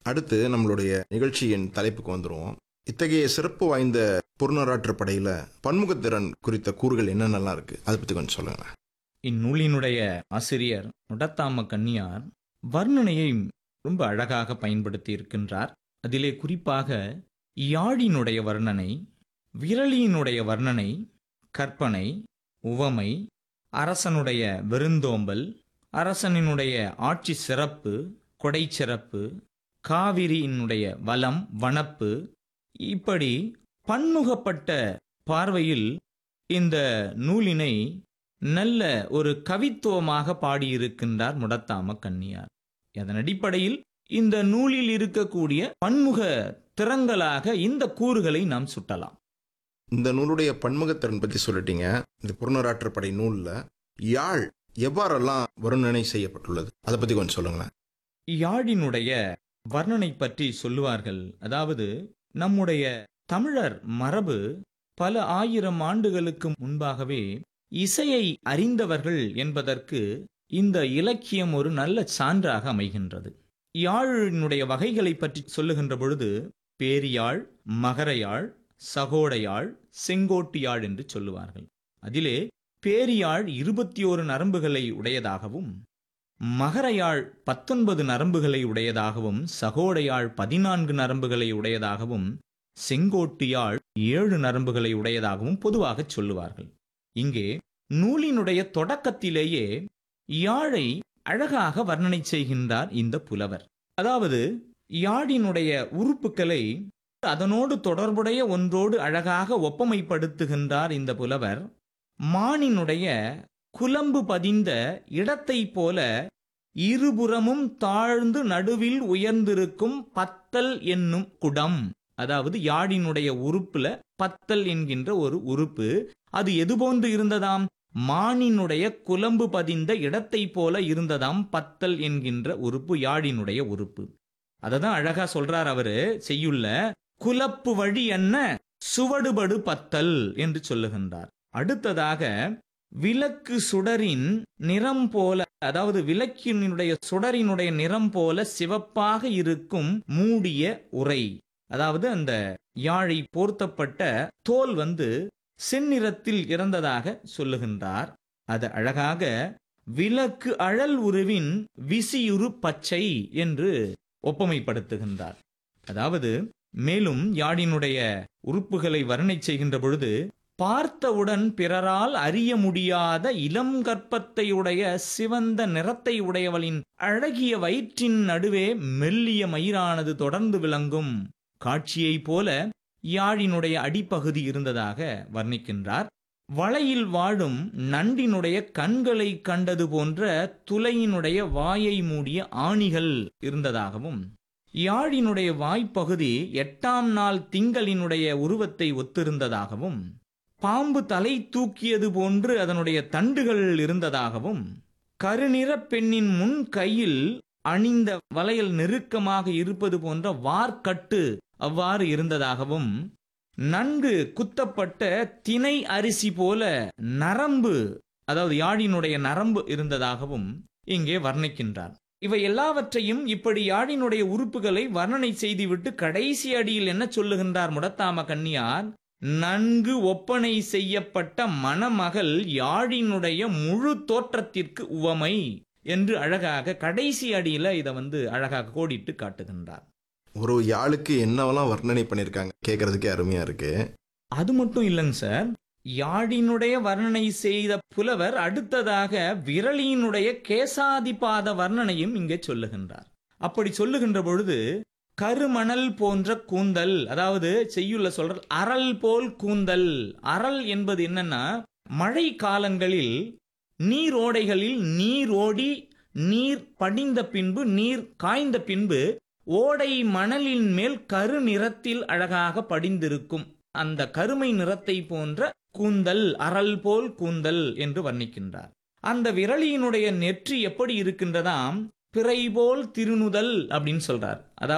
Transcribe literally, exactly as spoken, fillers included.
அடுத்து நம்மளுடைய நிகழ்ச்சியின் தலைப்புக்கு வந்துருவோம். இத்தகைய சிறப்பு வாய்ந்த புறநராற்று படையில பன்முகத்திறன் குறித்த கூறுகள் என்னென்னலாம் இருக்கு, அதை பத்தி கொஞ்சம் சொல்லுங்க. இந்நூலினுடைய ஆசிரியர் முடத்தாம கன்னியார் வர்ணனையை ரொம்ப அழகாக பயன்படுத்தி இருக்கின்றார். அதிலே குறிப்பாக யாழினுடைய வர்ணனை, விரலியினுடைய வர்ணனை, கற்பனை, உவமை, அரசனுடைய விருந்தோம்பல், அரசனினுடைய ஆட்சி சிறப்பு, கொடை சிறப்பு, காவிரியினுடைய வளம், வனப்பு, இப்படி பன்முகப்பட்ட பார்வையில் இந்த நூலினை நல்ல ஒரு கவித்துவமாக பாடியிருக்கின்றார் முடத்தாம கன்னியார். அதன் அடிப்படையில் இந்த நூலில் இருக்கக்கூடிய பன்முக திறங்களாக இந்த கூறுகளை நாம் சுட்டலாம். இந்த நூலுடைய பன்முகத்திறன் பத்தி சொல்லிட்டீங்க. இந்த புறநராற்று படை நூல்ல யாழ் எவ்வாறெல்லாம் வர்ணனை செய்யப்பட்டுள்ளது, அதை பத்தி கொஞ்சம் சொல்லுங்களேன். யாழினுடைய வர்ணனை பற்றி சொல்லுவார்கள். அதாவது நம்முடைய தமிழர் மரபு பல ஆயிரம் ஆண்டுகளுக்கு முன்பாகவே இசையை அறிந்தவர்கள் என்பதற்கு இந்த இலக்கியம் ஒரு நல்ல சான்றாக அமைகின்றது. யாழினுடைய வகைகளை பற்றி சொல்லுகின்ற பொழுது பேரியாழ், மகரயாழ், சகோடையாழ், செங்கோட்டியாழ் என்று சொல்லுவார்கள். அதிலே பேரியாழ் இருபத்தி ஓரு நரம்புகளை உடையதாகவும், மகரயாழ் பத்தொன்பது நரம்புகளை உடையதாகவும், சகோடையாழ் பதினான்கு நரம்புகளை உடையதாகவும், செங்கோட்டியாழ் ஏழு நரம்புகளை உடையதாகவும் பொதுவாக சொல்லுவார்கள். இங்கே நூலினுடைய தொடக்கத்திலேயே யாழை அழகாக வர்ணனை செய்கின்றார் இந்த புலவர். அதாவது யாழினுடைய உறுப்புகளை அதனோடு தொடர்புடைய ஒன்றோடு அழகாக ஒப்பமைப்படுத்துகின்றார் இந்த புலவர். மானினுடைய குலம்பு பதிந்த இடத்தை போல இருபுறமும் தாழ்ந்து நடுவில் உயர்ந்திருக்கும் பத்தல் என்னும் குடம். அதாவது யாழினுடைய உறுப்புல பத்தல் என்கின்ற ஒரு உறுப்பு, அது எது போன்று இருந்ததாம்? மானினுடைய குலம்பு பதிந்த இடத்தை போல இருந்ததாம் பத்தல் என்கின்ற உறுப்பு யாழினுடைய உறுப்பு. அததான் அழகா சொல்றார் அவரு செய்யுள்ள, குலப்பு வழி என்ன சுவடுபடு பத்தல் என்று சொல்லுகின்றார். அடுத்ததாக விளக்கு சுடரின் நிறம் போல, அதாவது விளக்கினுடைய சுடரினுடைய நிறம் போல சிவப்பாக இருக்கும் மூடிய உரை. அதாவது அந்த யாழை போர்த்தப்பட்ட தோல் வந்து செந்நிறத்தில் இறந்ததாக சொல்லுகின்றார். அது அழகாக விளக்கு அழல் உருவின் விசியுறு பச்சை என்று ஒப்பமைப்படுத்துகின்றார். அதாவது மேலும் யாழினுடைய உறுப்புகளை வர்ணனை செய்கின்ற பொழுது பார்த்தவுடன் பிறரால் அறிய முடியாத இளம் கற்பத்தையுடைய சிவந்த நிறத்தை உடையவளின் அழகிய வயிற்றின் நடுவே மெல்லிய மயிரானது தொடர்ந்து விளங்கும் காட்சியை போல யாழினுடைய அடிப்பகுதி இருந்ததாக வர்ணிக்கின்றார். வளையில் வாழும் நண்டினுடைய கண்களை கண்டது போன்ற துளையினுடைய வாயை மூடிய ஆணிகள் இருந்ததாகவும், யாழினுடைய வாய்ப்பகுதி எட்டாம் நாள் திங்களினுடைய உருவத்தை ஒத்திருந்ததாகவும், பாம்பு தலை தூக்கியது போன்று அதனுடைய தண்டுகள் இருந்ததாகவும், கருநிற பெண்ணின் முன் கையில் அணிந்த வளையல் நெருக்கமாக இருப்பது போன்ற வார்க்கட்டு அவ்வாறு இருந்ததாகவும், நன்கு குத்தப்பட்ட தினை அரிசி போல நரம்பு, அதாவது யாழினுடைய நரம்பு இருந்ததாகவும் இங்கே வர்ணிக்கின்றார். இவை எல்லாவற்றையும் இப்படி யாழினுடைய உறுப்புகளை வர்ணனை செய்துவிட்டு கடைசி அடியில் என்ன சொல்லுகின்றார் முடத்தாம கன்னியார்? நன்கு ஒப்பனை செய்யப்பட்ட மணமகள் யாழினுடைய முழு தோற்றத்திற்கு உவமை என்று அழகாக கடைசி அடியில இதை வந்து அழகாக கோடிட்டு காட்டுகின்றார். ஒரு யாழுக்கு என்னவெல்லாம் வர்ணனை பண்ணிருக்காங்க, கேட்கறதுக்கே அருமையா இருக்கு. அது மட்டும் இல்லைங்க சார், யாழினுடைய வர்ணனை செய்த புலவர் அடுத்ததாக விரலியினுடைய கேசாதிபாத வர்ணனையும் இங்கே சொல்லுகின்றார். அப்படி சொல்லுகின்ற பொழுது கருமணல் போன்ற கூந்தல், அதாவது செய்யுள்ள சொல்ற அரல் போல் கூந்தல். அரல் என்பது என்னன்னா, மழை காலங்களில் நீரோடைகளில் நீர் ஓடி நீர் படிந்த பின்பு நீர் காய்ந்த பின்பு ஓடை மணலின் மேல் கரு நிறத்தில் அழகாக படிந்திருக்கும் அந்த கருமை நிறத்தை போன்ற கூந்தல், அரல் போல் கூந்தல் என்று வர்ணிக்கின்றார். அந்த விரலியினுடைய நெற்றி எப்படி இருக்கின்றதாம்? பிறை போல் திருநுதல் அப்படின்னு சொல்றார். அதாவது